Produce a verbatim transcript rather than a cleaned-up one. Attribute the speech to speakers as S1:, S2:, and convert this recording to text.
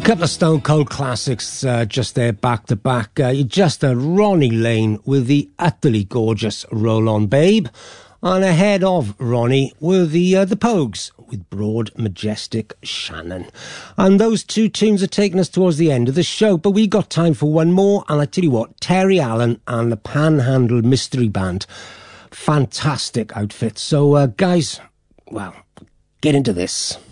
S1: Couple of Stone Cold classics uh, just there back to back. Uh, you just a Ronnie Lane with the utterly gorgeous Roll On Babe, and ahead of Ronnie were the uh, the Pogues with Broad Majestic Shannon. And those two tunes are taking us towards the end of the show, but we got time for one more, and I tell you what, Terry Allen and the Panhandle Mystery Band, fantastic outfit. So uh, guys, well, get into this.